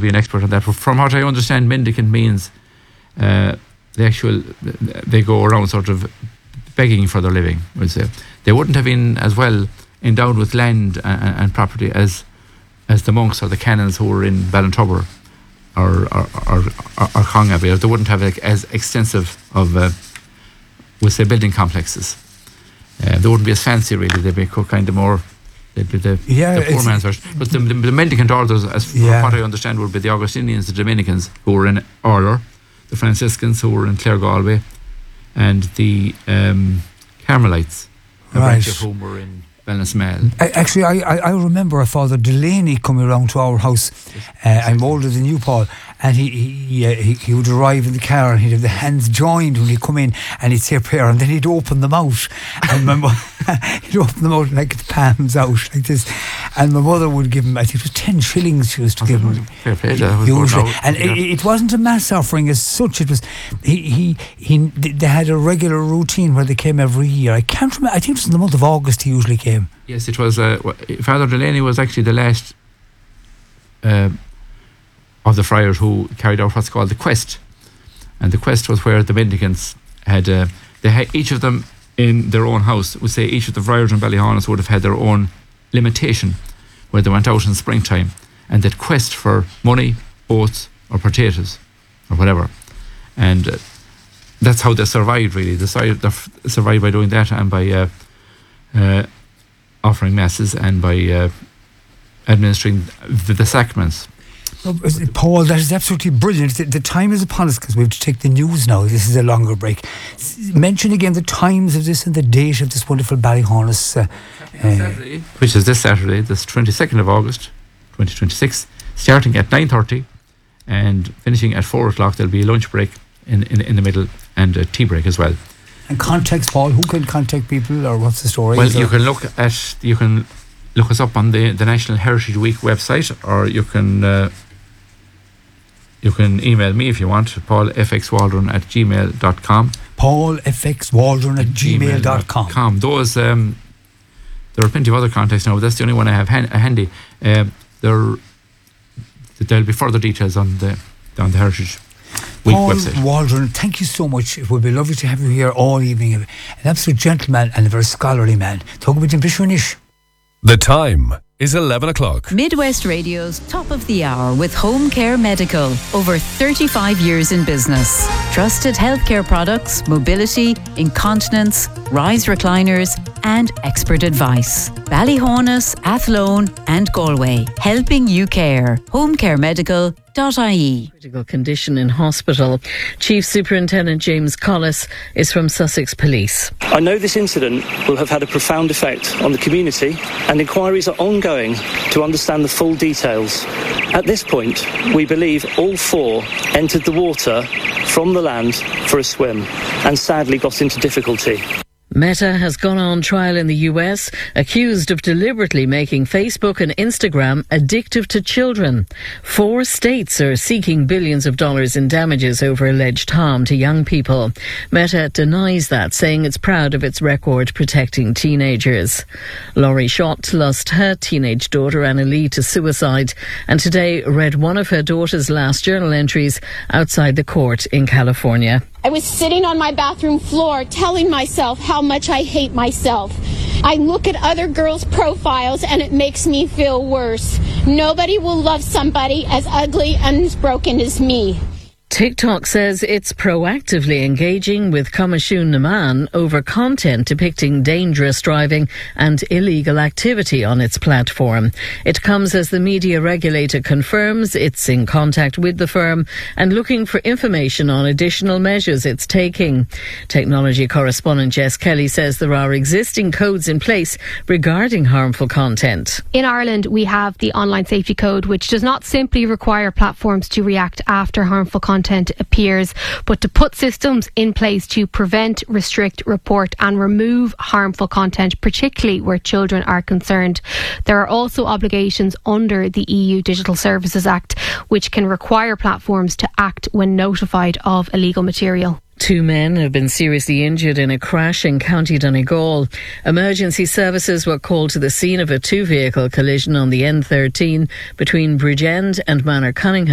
be an expert on that. But from what I understand, mendicant means they go around sort of begging for their living, we'll say. They wouldn't have been as well endowed with land and property as the monks or the canons who were in Ballintubber or Congaby. They wouldn't have as extensive of we'll say building complexes. They wouldn't be as fancy really. They'd be kind of more the poor man's version. But the mendicant orders, as from what I understand, would be the Augustinians, the Dominicans who were in Orler, the Franciscans who were in Clare Galway, and the Carmelites, a branch of whom were in Ballinasmale. Actually, I remember a Father Delaney coming around to our house. I'm older than you, Paul, and he would arrive in the car and he'd have the hands joined when he'd come in, and he'd say a prayer, and then he'd open them out. And my he'd open them out like the palms out like this, and my mother would give him, I think it was 10 shillings she used to give him. Fair play, usually. And it wasn't a mass offering as such. It was they had a regular routine where they came every year. I can't remember. I think it was in the month of August he usually came. Yes, it was. Father Delaney was actually the last of the friars who carried out what's called the quest, and the quest was where the mendicants had each of them in their own house. Would say each of the friars in Ballyhonus would have had their own limitation where they went out in springtime and they'd quest for money, oats or potatoes or whatever, and that's how they survived really. They survived by doing that and by offering masses and by administering the sacraments. Paul, that is absolutely brilliant. The time is upon us because we have to take the news now. This is a longer break. Mention again the times of this and the date of this wonderful Ballyhonus. Saturday, which is this Saturday, this 22nd of August, 2026, starting at 9:30 and finishing at 4 o'clock. There'll be a lunch break in the middle and a tea break as well. And contacts, Paul, who can contact people, or what's the story? Well, you can look us up on the National Heritage Week website, or you can email me if you want, paulfxwaldron@gmail.com. paulfxwaldron@gmail.com. Those there are plenty of other contacts now, but that's the only one I have handy. There'll be further details on the Heritage Week Paul website. Waldron, thank you so much. It would be lovely to have you here all evening. An absolute gentleman and a very scholarly man. Talk about Bishonish. The time is 11 o'clock. Midwest Radio's Top of the Hour with Home Care Medical. Over 35 years in business. Trusted healthcare products, mobility, incontinence, rise recliners and expert advice. Ballyhonus, Athlone and Galway. Helping you care. homecaremedical.ie. Critical condition in hospital. Chief Superintendent James Collis is from Sussex Police. I know this incident will have had a profound effect on the community, and inquiries are ongoing to understand the full details. At this point, we believe all 4 entered the water from the land for a swim and sadly got into difficulty. Meta has gone on trial in the US, accused of deliberately making Facebook and Instagram addictive to children. 4 states are seeking billions of dollars in damages over alleged harm to young people. Meta denies that, saying it's proud of its record protecting teenagers. Laurie Schott lost her teenage daughter Anna Lee to suicide, and today read one of her daughter's last journal entries outside the court in California. I was sitting on my bathroom floor telling myself how much I hate myself. I look at other girls' profiles and it makes me feel worse. Nobody will love somebody as ugly and as broken as me. TikTok says it's proactively engaging with Comishún na Meán over content depicting dangerous driving and illegal activity on its platform. It comes as the media regulator confirms it's in contact with the firm and looking for information on additional measures it's taking. Technology correspondent Jess Kelly says there are existing codes in place regarding harmful content. In Ireland, we have the Online Safety Code, which does not simply require platforms to react after harmful content appears, but to put systems in place to prevent, restrict, report and remove harmful content, particularly where children are concerned. There are also obligations under the EU Digital Services Act, which can require platforms to act when notified of illegal material. 2 men have been seriously injured in a crash in County Donegal. Emergency services were called to the scene of a 2-vehicle collision on the N13 between Bridgend and Manor Cunningham.